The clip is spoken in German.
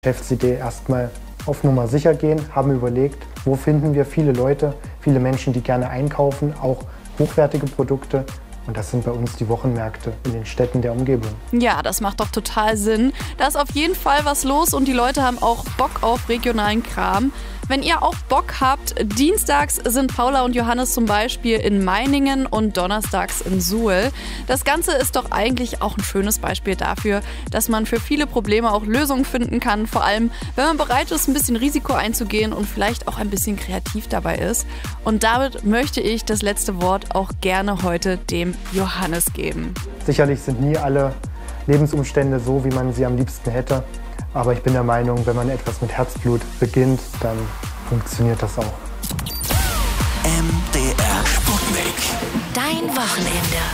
Geschäftsidee erstmal auf Nummer sicher gehen, haben überlegt, wo finden wir viele Leute, viele Menschen, die gerne einkaufen, auch hochwertige Produkte. Und das sind bei uns die Wochenmärkte in den Städten der Umgebung. Ja, das macht doch total Sinn. Da ist auf jeden Fall was los und die Leute haben auch Bock auf regionalen Kram. Wenn ihr auch Bock habt, dienstags sind Paula und Johannes zum Beispiel in Meiningen und donnerstags in Suhl. Das Ganze ist doch eigentlich auch ein schönes Beispiel dafür, dass man für viele Probleme auch Lösungen finden kann. Vor allem, wenn man bereit ist, ein bisschen Risiko einzugehen und vielleicht auch ein bisschen kreativ dabei ist. Und damit möchte ich das letzte Wort auch gerne heute dem Johannes geben. Sicherlich sind nie alle Lebensumstände so, wie man sie am liebsten hätte. Aber ich bin der Meinung, wenn man etwas mit Herzblut beginnt, dann funktioniert das auch. MDR Sputnik. Dein Wochenende.